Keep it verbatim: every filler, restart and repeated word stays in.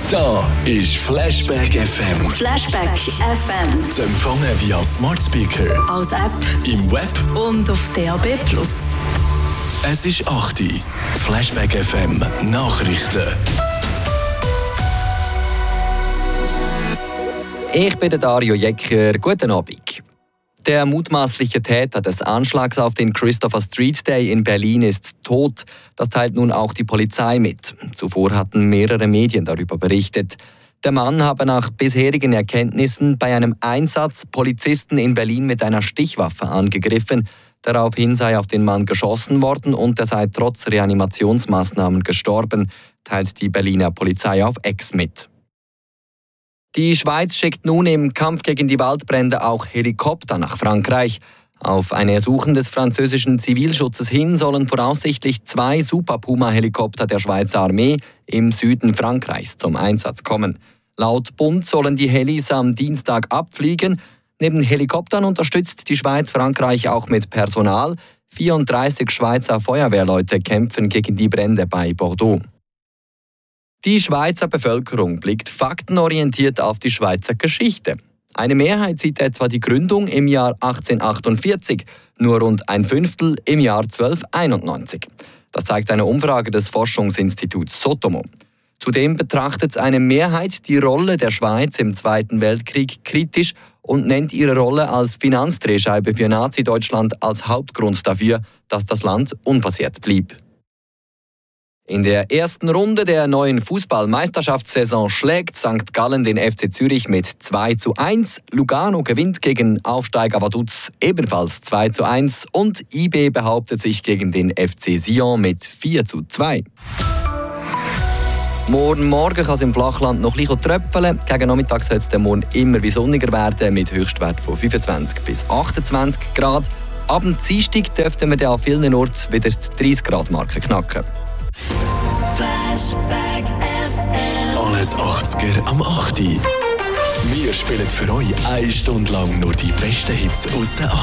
Da ist Flashback F M. Flashback F M. Zu empfangen via Smart Speaker, Als App im Web und auf D A B plus. Es ist acht Uhr. Flashback F M Nachrichten. Ich bin der Dario Jecker. Guten Abend. Der mutmaßliche Täter des Anschlags auf den Christopher Street Day in Berlin ist tot. Das teilt nun auch die Polizei mit. Zuvor hatten mehrere Medien darüber berichtet. Der Mann habe nach bisherigen Erkenntnissen bei einem Einsatz Polizisten in Berlin mit einer Stichwaffe angegriffen. Daraufhin sei auf den Mann geschossen worden und er sei trotz Reanimationsmaßnahmen gestorben, teilt die Berliner Polizei auf X mit. Die Schweiz schickt nun im Kampf gegen die Waldbrände auch Helikopter nach Frankreich. Auf ein Ersuchen des französischen Zivilschutzes hin sollen voraussichtlich zwei Super Puma-Helikopter der Schweizer Armee im Süden Frankreichs zum Einsatz kommen. Laut Bund sollen die Helis am Dienstag abfliegen. Neben Helikoptern unterstützt die Schweiz Frankreich auch mit Personal. vierunddreißig Schweizer Feuerwehrleute kämpfen gegen die Brände bei Bordeaux. Die Schweizer Bevölkerung blickt faktenorientiert auf die Schweizer Geschichte. Eine Mehrheit sieht etwa die Gründung im Jahr achtzehnhundertachtundvierzig, nur rund ein Fünftel im Jahr zwölfhunderteinundneunzig. Das zeigt eine Umfrage des Forschungsinstituts Sotomo. Zudem betrachtet eine Mehrheit die Rolle der Schweiz im Zweiten Weltkrieg kritisch und nennt ihre Rolle als Finanzdrehscheibe für Nazi-Deutschland als Hauptgrund dafür, dass das Land unversehrt blieb. In der ersten Runde der neuen Fußball-Meisterschaftssaison schlägt Sankt Gallen den F C Zürich mit zwei zu eins, Lugano gewinnt gegen Aufsteiger Vaduz ebenfalls zwei zu eins und I B behauptet sich gegen den F C Sion mit vier zu zwei. Morgen Morgen kann es im Flachland noch ein bisschen tröpfeln. Gegen Nachmittag soll es dann morgen immer wie sonniger werden mit Höchstwert von fünfundzwanzig bis achtundzwanzig Grad. Ab dem Dienstag dürften wir dann an vielen Orten wieder die dreißig Grad Marke knacken. Flashback F M. Alles achtziger am acht Uhr. Wir spielen für euch eine Stunde lang nur die besten Hits aus den